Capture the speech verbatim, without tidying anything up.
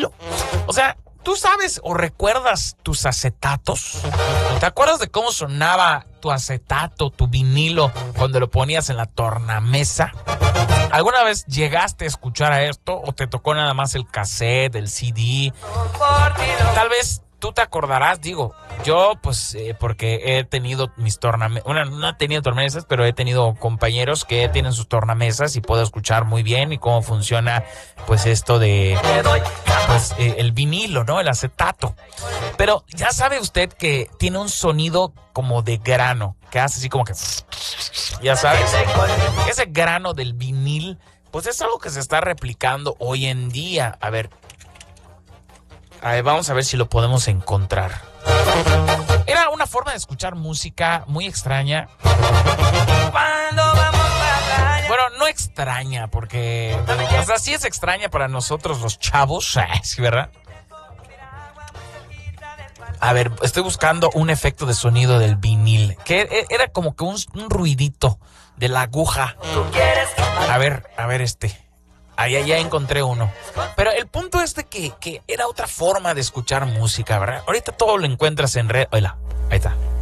vinilo. O sea, ¿tú sabes o recuerdas tus acetatos? ¿Te acuerdas de cómo sonaba tu acetato, tu vinilo, cuando lo ponías en la tornamesa? ¿Alguna vez llegaste a escuchar a esto o te tocó nada más el cassette, el C D? Tal vez tú te acordarás, digo, yo pues eh, porque he tenido mis tornamesas, bueno, no he tenido tornamesas, pero he tenido compañeros que tienen sus tornamesas y puedo escuchar muy bien y cómo funciona pues esto de pues eh, el vinilo, ¿no? El acetato. Pero ya sabe usted que tiene un sonido como de grano, que hace así como que, ya sabes, ese grano del vinil, pues es algo que se está replicando hoy en día. A ver, a ver, vamos a ver si lo podemos encontrar. Era una forma de escuchar música muy extraña. Bueno, no extraña, porque, o sea, sí es extraña para nosotros los chavos, ¿sí, verdad? A ver, estoy buscando un efecto de sonido del vinil, que era como que un, un ruidito de la aguja. A ver, a ver este. Ahí ya encontré uno. Pero el punto es de que, que era otra forma de escuchar música, ¿verdad? Ahorita todo lo encuentras en red. Hola, ahí está.